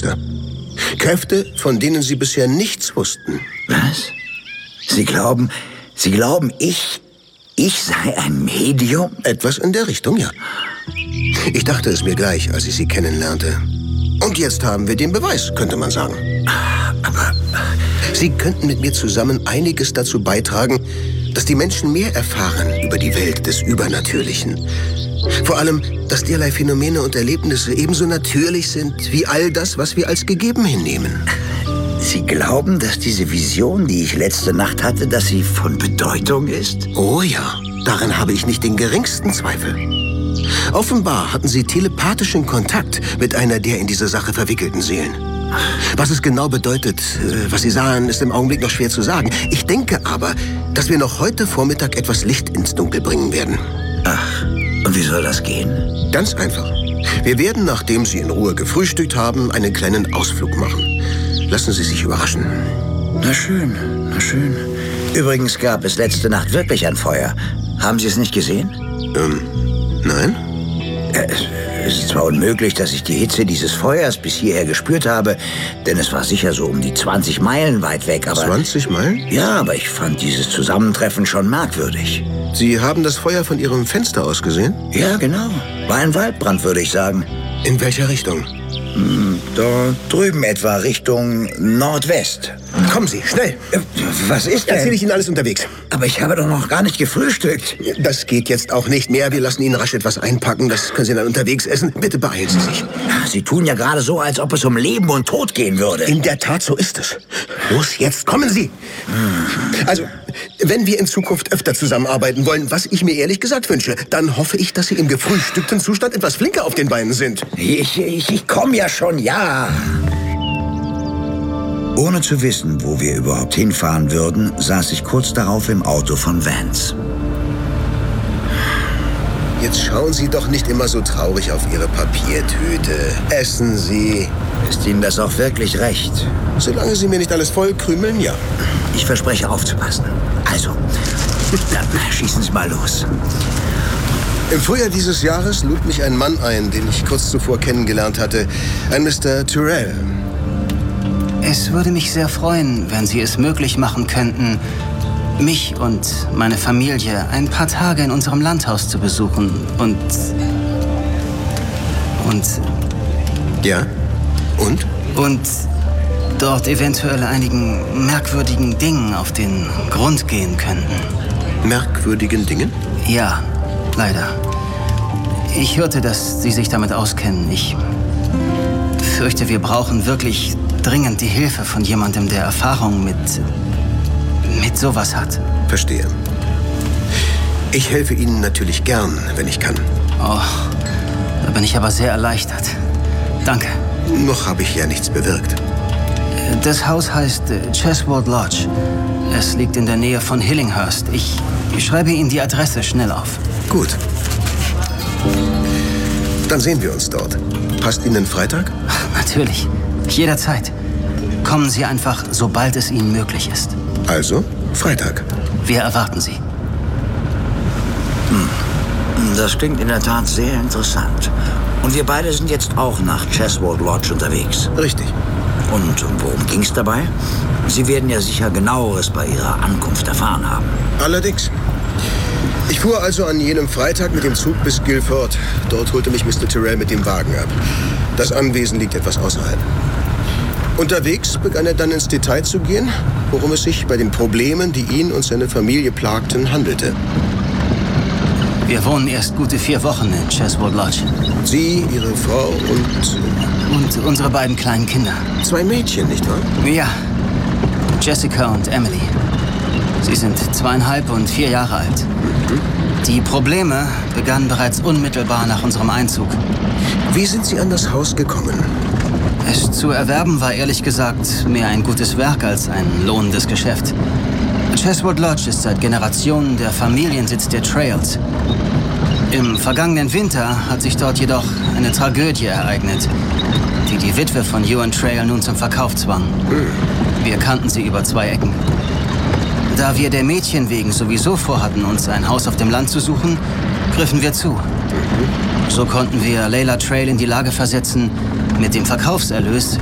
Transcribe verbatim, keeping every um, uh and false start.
Mister. Kräfte, von denen Sie bisher nichts wussten. Was? Sie glauben, Sie glauben, ich, ich sei ein Medium? Etwas in der Richtung, ja. Ich dachte es mir gleich, als ich Sie kennenlernte. Und jetzt haben wir den Beweis, könnte man sagen. Aber Sie könnten mit mir zusammen einiges dazu beitragen, dass die Menschen mehr erfahren über die Welt des Übernatürlichen. Vor allem, dass derlei Phänomene und Erlebnisse ebenso natürlich sind wie all das, was wir als gegeben hinnehmen. Sie glauben, dass diese Vision, die ich letzte Nacht hatte, dass sie von Bedeutung ist? Oh ja, daran habe ich nicht den geringsten Zweifel. Offenbar hatten Sie telepathischen Kontakt mit einer der in diese Sache verwickelten Seelen. Was es genau bedeutet, was Sie sahen, ist im Augenblick noch schwer zu sagen. Ich denke aber, dass wir noch heute Vormittag etwas Licht ins Dunkel bringen werden. Ach, und wie soll das gehen? Ganz einfach. Wir werden, nachdem Sie in Ruhe gefrühstückt haben, einen kleinen Ausflug machen. Lassen Sie sich überraschen. Na schön, na schön. Übrigens gab es letzte Nacht wirklich ein Feuer. Haben Sie es nicht gesehen? Ähm, nein? Es ist zwar unmöglich, dass ich die Hitze dieses Feuers bis hierher gespürt habe, denn es war sicher so um die zwanzig Meilen weit weg, aber... zwanzig Meilen? Ja, aber ich fand dieses Zusammentreffen schon merkwürdig. Sie haben das Feuer von Ihrem Fenster aus gesehen? Ja, genau. War ein Waldbrand, würde ich sagen. In welcher Richtung? Hm, da drüben etwa Richtung Nordwest. Kommen Sie, schnell. Was ist denn? Erzähle ich Ihnen alles unterwegs. Aber ich habe doch noch gar nicht gefrühstückt. Das geht jetzt auch nicht mehr. Wir lassen Ihnen rasch etwas einpacken. Das können Sie dann unterwegs essen. Bitte beeilen Sie sich. Sie tun ja gerade so, als ob es um Leben und Tod gehen würde. In der Tat, so ist es. Los, jetzt kommen Sie. Hm. Also, wenn wir in Zukunft öfter zusammenarbeiten wollen, was ich mir ehrlich gesagt wünsche, dann hoffe ich, dass Sie im gefrühstückten Zustand etwas flinker auf den Beinen sind. Ich, ich, ich komme ja schon, ja. Ohne zu wissen, wo wir überhaupt hinfahren würden, saß ich kurz darauf im Auto von Vance. Jetzt schauen Sie doch nicht immer so traurig auf Ihre Papiertüte. Essen Sie. Ist Ihnen das auch wirklich recht? Solange Sie mir nicht alles vollkrümeln, ja. Ich verspreche aufzupassen. Also, dann schießen Sie mal los. Im Frühjahr dieses Jahres lud mich ein Mann ein, den ich kurz zuvor kennengelernt hatte. Ein Mister Tyrrell. Es würde mich sehr freuen, wenn Sie es möglich machen könnten, mich und meine Familie ein paar Tage in unserem Landhaus zu besuchen und... und... Ja? Und? Und dort eventuell einigen merkwürdigen Dingen auf den Grund gehen könnten. Merkwürdigen Dingen? Ja, leider. Ich hörte, dass Sie sich damit auskennen. Ich fürchte, wir brauchen wirklich dringend die Hilfe von jemandem, der Erfahrung mit... mit sowas hat. Verstehe. Ich helfe Ihnen natürlich gern, wenn ich kann. Oh, da bin ich aber sehr erleichtert. Danke. Noch habe ich ja nichts bewirkt. Das Haus heißt Cheswold Lodge. Es liegt in der Nähe von Hillinghurst. Ich, ich schreibe Ihnen die Adresse schnell auf. Gut. Dann sehen wir uns dort. Passt Ihnen Freitag? Natürlich. Jederzeit. Kommen Sie einfach, sobald es Ihnen möglich ist. Also, Freitag. Wir erwarten Sie. Hm. Das klingt in der Tat sehr interessant. Und wir beide sind jetzt auch nach Cheswold Lodge unterwegs. Richtig. Und worum ging's dabei? Sie werden ja sicher Genaueres bei Ihrer Ankunft erfahren haben. Allerdings. Ich fuhr also an jenem Freitag mit dem Zug bis Guilford. Dort holte mich Mister Tyrrell mit dem Wagen ab. Das Anwesen liegt etwas außerhalb. Unterwegs begann er dann ins Detail zu gehen, worum es sich bei den Problemen, die ihn und seine Familie plagten, handelte. Wir wohnen erst gute vier Wochen in Cheswold Lodge. Sie, Ihre Frau und... Und unsere beiden kleinen Kinder. Zwei Mädchen, nicht wahr? Ja. Jessica und Emily. Sie sind zweieinhalb und vier Jahre alt. Mhm. Die Probleme begannen bereits unmittelbar nach unserem Einzug. Wie sind Sie an das Haus gekommen? Es zu erwerben war ehrlich gesagt mehr ein gutes Werk als ein lohnendes Geschäft. Cheswold Lodge ist seit Generationen der Familiensitz der Trails. Im vergangenen Winter hat sich dort jedoch eine Tragödie ereignet, die die Witwe von Ewan Trail nun zum Verkauf zwang. Hm. Wir kannten sie über zwei Ecken. Da wir der Mädchen wegen sowieso vorhatten, uns ein Haus auf dem Land zu suchen, griffen wir zu. So konnten wir Layla Trail in die Lage versetzen, mit dem Verkaufserlös